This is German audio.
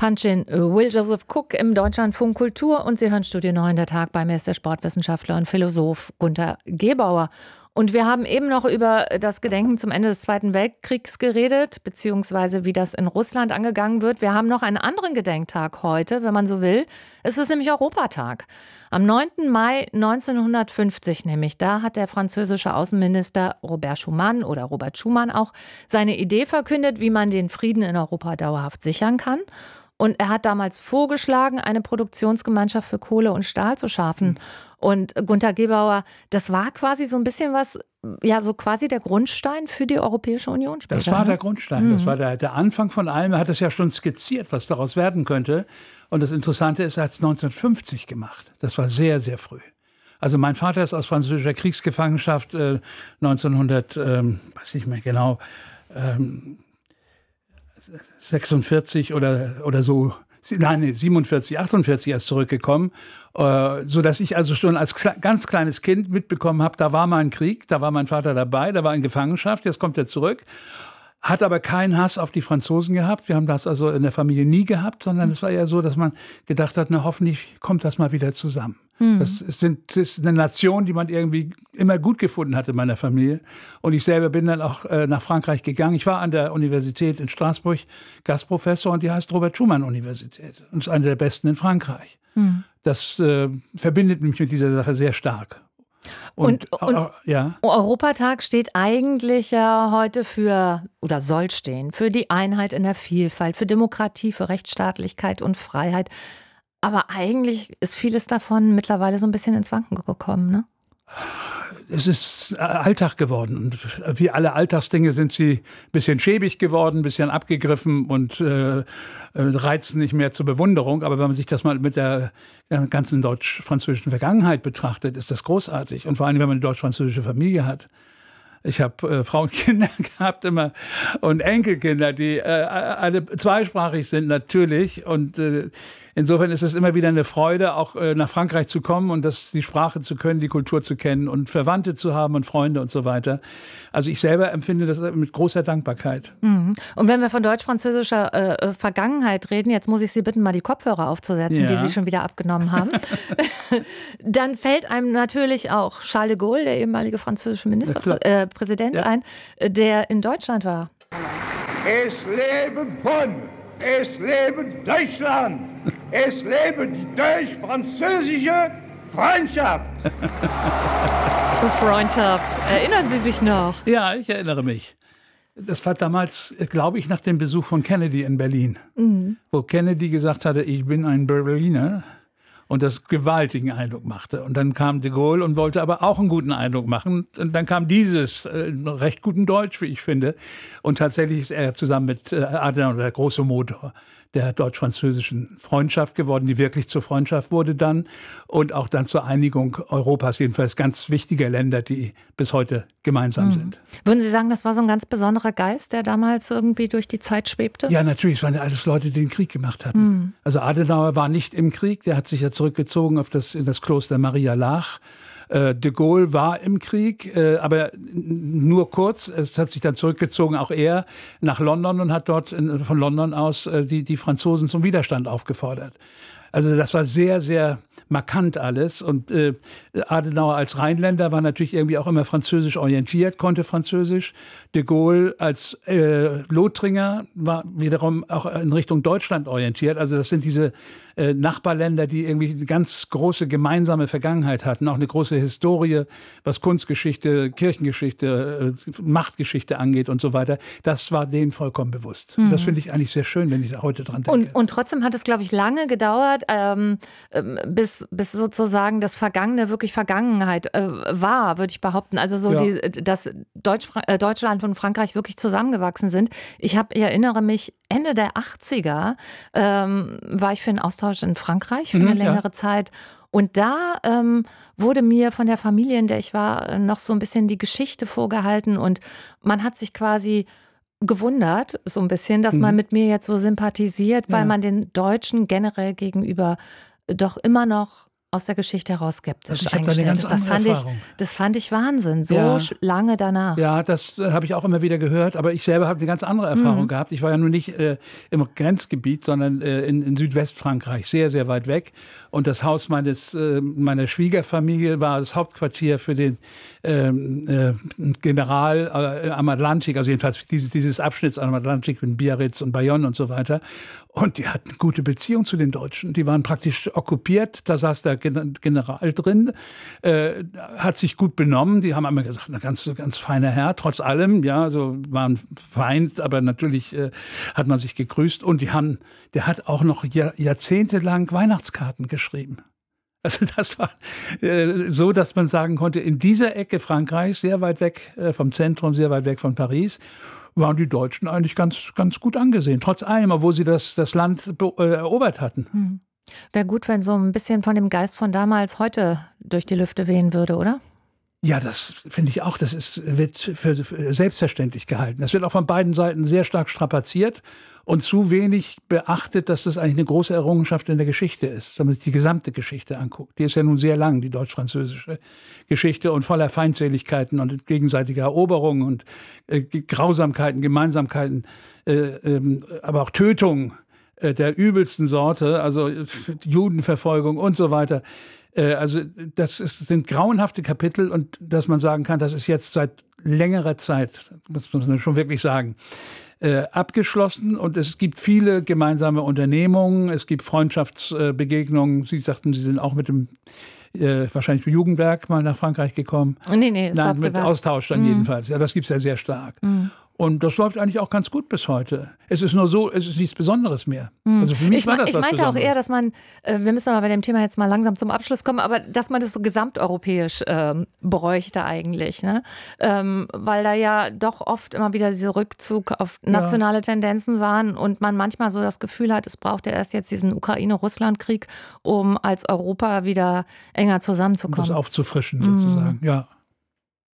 Punchin, Will Joseph Cook im Deutschlandfunk Kultur und Sie hören Studio 9, der Tag. Bei mir ist der Sportwissenschaftler und Philosoph Gunter Gebauer. Und wir haben eben noch über das Gedenken zum Ende des Zweiten Weltkriegs geredet, beziehungsweise wie das in Russland angegangen wird. Wir haben noch einen anderen Gedenktag heute, wenn man so will. Es ist nämlich Europatag. Am 9. Mai 1950 nämlich, da hat der französische Außenminister Robert Schuman oder Robert Schuman auch seine Idee verkündet, wie man den Frieden in Europa dauerhaft sichern kann. Und er hat damals vorgeschlagen, eine Produktionsgemeinschaft für Kohle und Stahl zu schaffen. Und Gunter Gebauer, das war quasi so ein bisschen was, ja, so quasi der Grundstein für die Europäische Union später. Das war der Grundstein, das war der Anfang von allem. Er hat es ja schon skizziert, was daraus werden könnte. Und das Interessante ist, er hat es 1950 gemacht. Das war sehr, sehr früh. Also mein Vater ist aus französischer Kriegsgefangenschaft 1900, weiß nicht mehr genau, 46 oder so, nein, 47, 48 erst zurückgekommen, sodass ich also schon als ganz kleines Kind mitbekommen habe, da war mal ein Krieg, da war mein Vater dabei, da war in Gefangenschaft, jetzt kommt er zurück. Hat aber keinen Hass auf die Franzosen gehabt. Wir haben das also in der Familie nie gehabt, sondern es war ja so, dass man gedacht hat, na hoffentlich kommt das mal wieder zusammen. Das ist eine Nation, die man irgendwie immer gut gefunden hat in meiner Familie. Und ich selber bin dann auch nach Frankreich gegangen. Ich war an der Universität in Straßburg Gastprofessor und die heißt Robert-Schuman-Universität und ist eine der besten in Frankreich. Das verbindet mich mit dieser Sache sehr stark. Und ja. Europatag steht eigentlich ja heute für, oder soll stehen, für die Einheit in der Vielfalt, für Demokratie, für Rechtsstaatlichkeit und Freiheit. Aber eigentlich ist vieles davon mittlerweile so ein bisschen ins Wanken gekommen, ne? Es ist Alltag geworden und wie alle Alltagsdinge sind sie ein bisschen schäbig geworden, ein bisschen abgegriffen und reizen nicht mehr zur Bewunderung. Aber wenn man sich das mal mit der ganzen deutsch-französischen Vergangenheit betrachtet, ist das großartig. Und vor allem, wenn man eine deutsch-französische Familie hat. Ich habe Frauen und Kinder gehabt immer und Enkelkinder, die alle zweisprachig sind natürlich. Und insofern ist es immer wieder eine Freude, auch nach Frankreich zu kommen und die Sprache zu können, die Kultur zu kennen und Verwandte zu haben und Freunde und so weiter. Also ich selber empfinde das mit großer Dankbarkeit. Und wenn wir von deutsch-französischer Vergangenheit reden, jetzt muss ich Sie bitten, mal die Kopfhörer aufzusetzen, die Sie schon wieder abgenommen haben, dann fällt einem natürlich auch Charles de Gaulle, der ehemalige französische Präsident, ein, der in Deutschland war. Es lebe Bonn! Es lebe Deutschland! Es lebe die deutsch-französische Freundschaft! Freundschaft. Erinnern Sie sich noch? Ja, ich erinnere mich. Das war damals, glaube ich, nach dem Besuch von Kennedy in Berlin, wo Kennedy gesagt hatte, ich bin ein Berliner. Und das gewaltigen Eindruck machte. Und dann kam de Gaulle und wollte aber auch einen guten Eindruck machen. Und dann kam dieses recht guten Deutsch, wie ich finde. Und tatsächlich ist er zusammen mit Adenauer der große Motor der deutsch-französischen Freundschaft geworden, die wirklich zur Freundschaft wurde dann. Und auch dann zur Einigung Europas, jedenfalls ganz wichtiger Länder, die bis heute gemeinsam sind. Würden Sie sagen, das war so ein ganz besonderer Geist, der damals irgendwie durch die Zeit schwebte? Ja, natürlich. Es waren ja alles Leute, die den Krieg gemacht hatten. Also Adenauer war nicht im Krieg. Der hat sich ja zurückgezogen in das Kloster Maria Laach. De Gaulle war im Krieg, aber nur kurz. Es hat sich dann zurückgezogen, auch er, nach London und hat dort von London aus die Franzosen zum Widerstand aufgefordert. Also das war sehr, sehr markant alles. Und Adenauer als Rheinländer war natürlich irgendwie auch immer französisch orientiert, konnte Französisch. De Gaulle als Lothringer war wiederum auch in Richtung Deutschland orientiert. Also das sind diese Nachbarländer, die irgendwie eine ganz große gemeinsame Vergangenheit hatten, auch eine große Historie, was Kunstgeschichte, Kirchengeschichte, Machtgeschichte angeht und so weiter. Das war denen vollkommen bewusst. Das finde ich eigentlich sehr schön, wenn ich da heute dran denke. Und trotzdem hat es, glaube ich, lange gedauert, bis sozusagen das Vergangene wirklich Vergangenheit war, würde ich behaupten. Also so, dass Deutschland und Frankreich wirklich zusammengewachsen sind. Ich erinnere mich, Ende der 80er war ich für einen Austausch in Frankreich für eine längere Zeit. Und da wurde mir von der Familie, in der ich war, noch so ein bisschen die Geschichte vorgehalten. Und man hat sich quasi gewundert, so ein bisschen, dass man mit mir jetzt so sympathisiert, weil man den Deutschen generell gegenüber doch immer noch aus der Geschichte heraus skeptisch ich eingestellt ist. Das fand ich Wahnsinn, so lange danach. Ja, das habe ich auch immer wieder gehört, aber ich selber habe eine ganz andere Erfahrung gehabt. Ich war ja nun nicht im Grenzgebiet, sondern in Südwestfrankreich, sehr, sehr weit weg. Und das Haus meiner Schwiegerfamilie war das Hauptquartier für den General am Atlantik, also jedenfalls dieses Abschnitts am Atlantik mit Biarritz und Bayonne und so weiter. Und die hatten gute Beziehung zu den Deutschen. Die waren praktisch okkupiert. Da saß der General drin, hat sich gut benommen. Die haben einmal gesagt, ein ganz feiner Herr, trotz allem. Ja, so war ein Feind, aber natürlich hat man sich gegrüßt. Und der hat auch noch jahrzehntelang Weihnachtskarten geschrieben. Also das war so, dass man sagen konnte, in dieser Ecke Frankreichs, sehr weit weg vom Zentrum, sehr weit weg von Paris, waren die Deutschen eigentlich ganz, ganz gut angesehen. Trotz allem, obwohl sie das Land erobert hatten. Wäre gut, wenn so ein bisschen von dem Geist von damals heute durch die Lüfte wehen würde, oder? Ja, das finde ich auch. Wird für selbstverständlich gehalten. Das wird auch von beiden Seiten sehr stark strapaziert und zu wenig beachtet, dass das eigentlich eine große Errungenschaft in der Geschichte ist, wenn man sich die gesamte Geschichte anguckt. Die ist ja nun sehr lang, die deutsch-französische Geschichte, und voller Feindseligkeiten und gegenseitiger Eroberungen und Grausamkeiten, Gemeinsamkeiten, aber auch Tötungen der übelsten Sorte, also Judenverfolgung und so weiter. Also sind grauenhafte Kapitel, und dass man sagen kann, das ist jetzt seit längerer Zeit, das muss man schon wirklich sagen, abgeschlossen, und es gibt viele gemeinsame Unternehmungen, es gibt Freundschaftsbegegnungen. Sie sagten, Sie sind auch mit dem wahrscheinlich mit Jugendwerk mal nach Frankreich gekommen. Nee, es war mit privat. Austausch dann jedenfalls. Ja, das gibt es ja sehr stark. Und das läuft eigentlich auch ganz gut bis heute. Es ist nur so, es ist nichts Besonderes mehr. Also für mich war das was Besonderes. Ich meinte auch eher, dass man, wir müssen aber bei dem Thema jetzt mal langsam zum Abschluss kommen, aber dass man das so gesamteuropäisch bräuchte eigentlich. Ne? Weil da ja doch oft immer wieder dieser Rückzug auf nationale Tendenzen waren und man manchmal so das Gefühl hat, es braucht ja erst jetzt diesen Ukraine-Russland-Krieg, um als Europa wieder enger zusammenzukommen. Um das aufzufrischen sozusagen, ja.